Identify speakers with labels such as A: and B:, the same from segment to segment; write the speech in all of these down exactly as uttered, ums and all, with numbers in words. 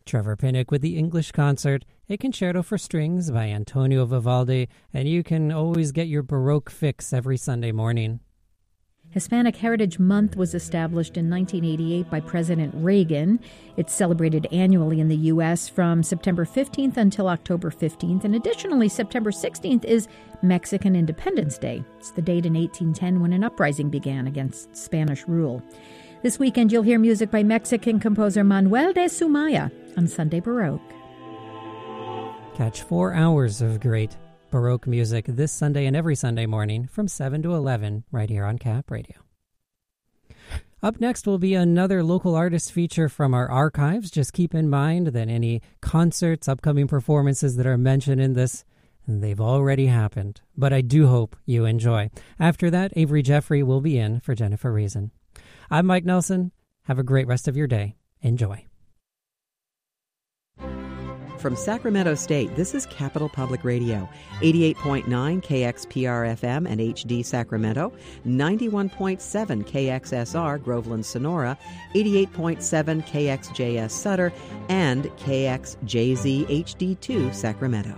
A: Trevor Pinnock with the English Concert, a concerto for strings by Antonio Vivaldi, and you can always get your Baroque fix every Sunday morning.
B: Hispanic Heritage Month was established in nineteen eighty-eight by President Reagan. It's celebrated annually in the U S from September fifteenth until October fifteenth. And additionally, September sixteenth is Mexican Independence Day. It's the date in eighteen ten when an uprising began against Spanish rule. This weekend, you'll hear music by Mexican composer Manuel de Sumaya on Sunday Baroque.
A: Catch four hours of great Baroque music this Sunday and every Sunday morning from seven to eleven right here on Cap Radio. Up next will be another local artist feature from our archives. Just keep in mind that any concerts, upcoming performances that are mentioned in this, they've already happened. But I do hope you enjoy. After that, Avery Jeffrey will be in for Jennifer Reason. I'm Mike Nelson. Have a great rest of your day. Enjoy.
C: From Sacramento State, this is Capital Public Radio, eighty-eight point nine K X P R F M and H D Sacramento, ninety-one point seven K X S R Groveland Sonora, eighty-eight point seven K X J S Sutter, and K X J Z H D two Sacramento.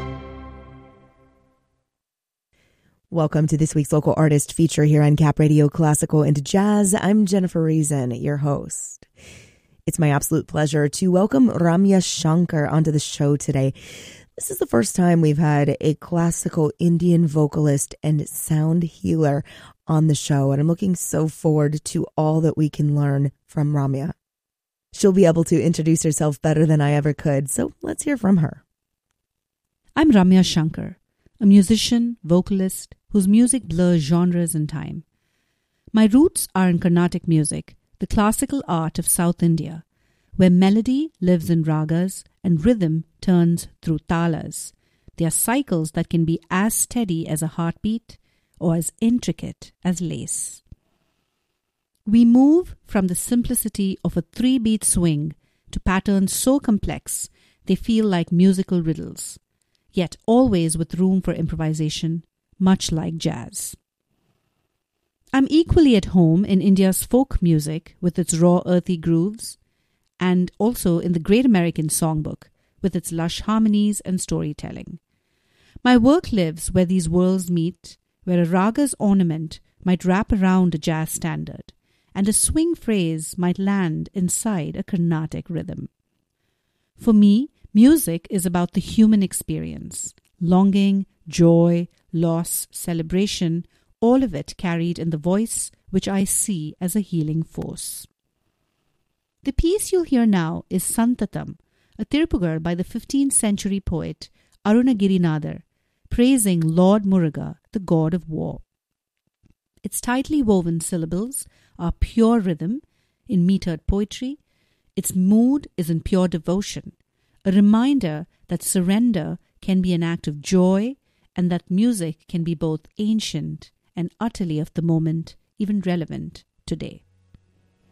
D: Welcome to this week's local artist feature here on Cap Radio Classical and Jazz. I'm Jennifer Reason, your host. It's my absolute pleasure to welcome Ramya Shankar onto the show today. This is the first time we've had a classical Indian vocalist and sound healer on the show, and I'm looking so forward to all that we can learn from Ramya. She'll be able to introduce herself better than I ever could, so let's hear from her.
E: I'm Ramya Shankar, a musician, vocalist, whose music blurs genres and time. My roots are in Carnatic music, the classical art of South India, where melody lives in ragas and rhythm turns through talas. They are cycles that can be as steady as a heartbeat or as intricate as lace. We move from the simplicity of a three-beat swing to patterns so complex they feel like musical riddles, yet always with room for improvisation, much like jazz. I'm equally at home in India's folk music with its raw earthy grooves, and also in the Great American Songbook with its lush harmonies and storytelling. My work lives where these worlds meet, where a raga's ornament might wrap around a jazz standard, and a swing phrase might land inside a Carnatic rhythm. For me, music is about the human experience, longing, joy, loss, celebration, all of it carried in the voice, which I see as a healing force. The piece you'll hear now is Santatam, a Tirpugar by the fifteenth century poet Arunagirinadar, praising Lord Muruga, the god of war. Its tightly woven syllables are pure rhythm in metered poetry. Its mood is in pure devotion, a reminder that surrender can be an act of joy and that music can be both ancient and utterly of the moment, even relevant today.